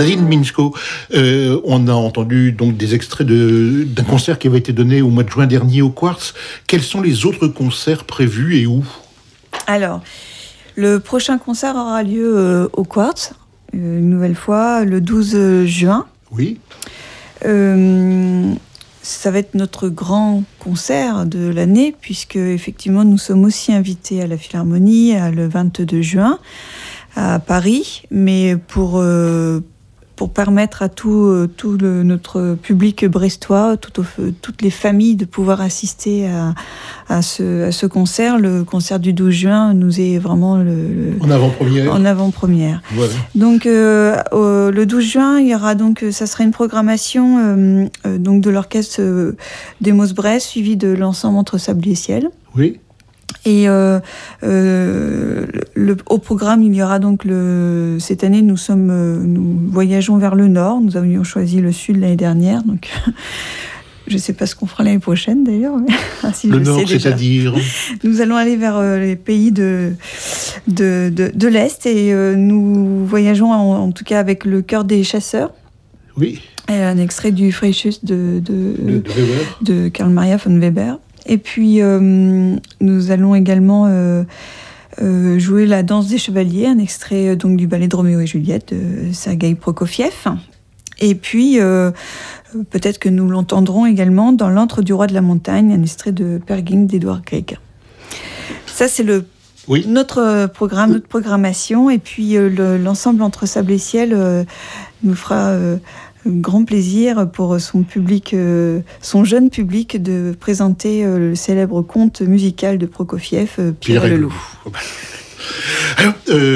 Nadine Minchko, on a entendu donc des extraits d'un concert qui avait été donné au mois de juin dernier au Quartz. Quels sont les autres concerts prévus et où ? Alors, le prochain concert aura lieu au Quartz, une nouvelle fois, le 12 juin. Oui. Ça va être notre grand concert de l'année, puisque effectivement nous sommes aussi invités à la Philharmonie le 22 juin à Paris, mais pour permettre à tout notre public brestois, toutes les familles de pouvoir assister à ce concert. Le concert du 12 juin nous est vraiment en avant-première. Voilà. Donc le 12 juin, il y aura donc, ça sera une programmation donc de l'orchestre d'Emos Brest, suivi de l'ensemble Entre Sable et Ciel. Oui. Et au programme, il y aura donc cette année, nous voyageons vers le nord. Nous avions choisi le sud l'année dernière, donc je ne sais pas ce qu'on fera l'année prochaine d'ailleurs. Mais, le nord, c'est-à-dire nous allons aller vers les pays de l'Est et nous voyageons en tout cas avec le Chœur des Chasseurs. Oui. Et un extrait du Freischütz de Karl Maria von Weber. Et puis, nous allons également jouer la danse des chevaliers, un extrait donc du ballet de Roméo et Juliette de Sergueï Prokofiev. Et puis, peut-être que nous l'entendrons également dans L'Antre du roi de la montagne, un extrait de Peer Gynt d'Edward Grieg. Ça, c'est notre programme, notre programmation. Et puis, l'ensemble Entre Sable et Ciel nous fera grand plaisir pour son public, son jeune public, de présenter le célèbre conte musical de Prokofiev, Pierre et le loup. Alors,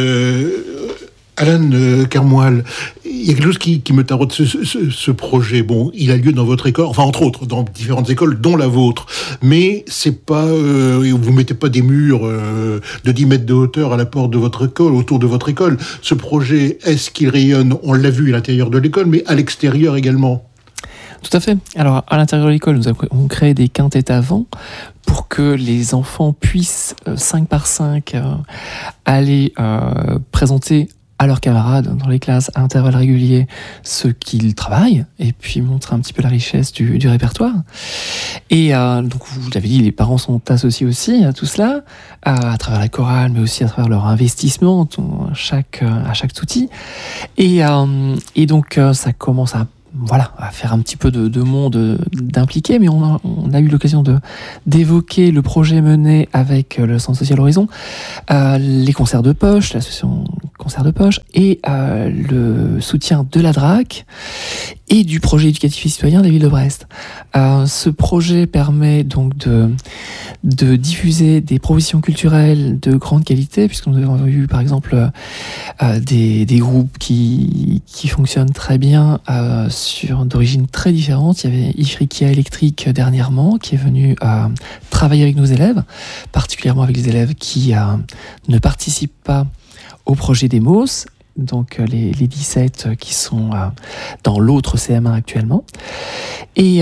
Alan Kermoual, il y a quelque chose qui me taraude, ce projet. Bon, il a lieu dans votre école, enfin entre autres, dans différentes écoles, dont la vôtre. Mais c'est pas, vous mettez pas des murs de 10 mètres de hauteur à la porte de votre école, autour de votre école. Ce projet, est-ce qu'il rayonne, on l'a vu à l'intérieur de l'école, mais à l'extérieur également ? Tout à fait. Alors, à l'intérieur de l'école, nous avons créé des quintettes à vent pour que les enfants puissent, 5 par 5, aller présenter à leurs camarades dans les classes à intervalles réguliers ce qu'ils travaillent et puis montrer un petit peu la richesse du répertoire. Et donc vous l'avez dit, les parents sont associés aussi à tout cela, à travers la chorale, mais aussi à travers leur investissement à chaque outil. Et donc ça commence à faire un petit peu de monde d'impliqués, mais on a eu l'occasion d'évoquer le projet mené avec le Centre Social Horizon, les concerts de poche, l'association Concerts de poche, et le soutien de la DRAC et du projet éducatif et citoyen de la ville de Brest. Ce projet permet donc de diffuser des propositions culturelles de grande qualité, puisque nous avons eu par exemple des groupes qui fonctionnent très bien d'origine très différente. Il y avait Ifriqiya Électrique dernièrement qui est venu travailler avec nos élèves, particulièrement avec les élèves qui ne participent pas au projet d'Emos, donc les 17 qui sont dans l'autre CM1 actuellement. Et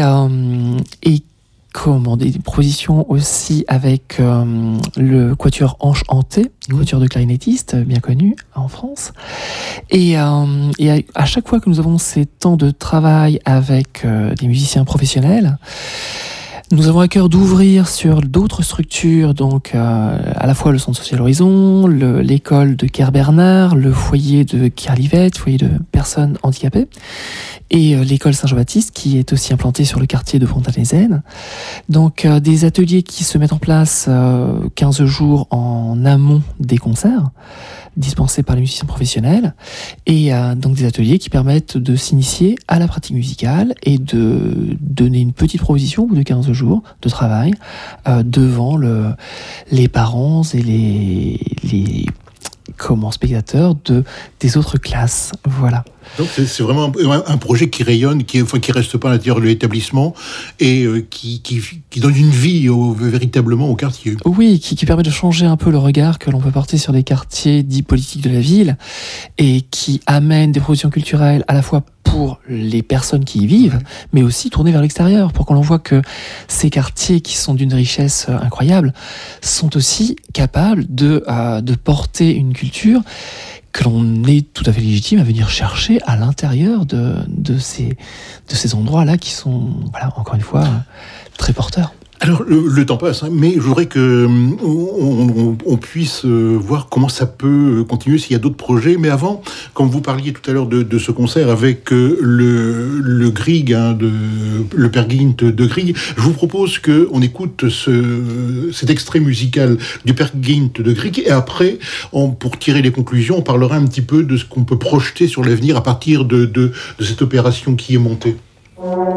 des propositions aussi avec le quatuor Anche Hanté, quatuor de clarinettistes bien connu en France. Et à chaque fois que nous avons ces temps de travail avec des musiciens professionnels, nous avons à cœur d'ouvrir sur d'autres structures, donc à la fois le Centre Social Horizon, l'école de Kerr-Bernard, le foyer de Kerlivette, foyer de personnes handicapées, et l'école Saint-Jean-Baptiste qui est aussi implantée sur le quartier de Fontaine-les-Aisnes. Donc des ateliers qui se mettent en place 15 jours en amont des concerts, dispensés par les musiciens professionnels, et donc des ateliers qui permettent de s'initier à la pratique musicale et de donner une petite proposition au bout de 15 jours de travail devant les parents et les spectateurs des autres classes. Voilà. Donc c'est vraiment un projet qui rayonne, qui reste pas à l'intérieur de l'établissement et qui donne une vie véritablement au quartier. Oui, qui permet de changer un peu le regard que l'on peut porter sur des quartiers dits politiques de la ville et qui amène des productions culturelles à la fois pour les personnes qui y vivent, mais aussi tournées vers l'extérieur, pour qu'on voit que ces quartiers qui sont d'une richesse incroyable sont aussi capables de porter une culture que l'on est tout à fait légitime à venir chercher à l'intérieur de ces endroits-là qui sont, voilà, encore une fois, très porteurs. Alors, le temps passe, hein, mais je voudrais qu'on puisse voir comment ça peut continuer s'il y a d'autres projets. Mais avant, quand vous parliez tout à l'heure de ce concert avec le Grieg, hein, le Peer Gynt de Grieg, je vous propose qu'on écoute cet extrait musical du Peer Gynt de Grieg, et après, pour tirer les conclusions, on parlera un petit peu de ce qu'on peut projeter sur l'avenir à partir de cette opération qui est montée.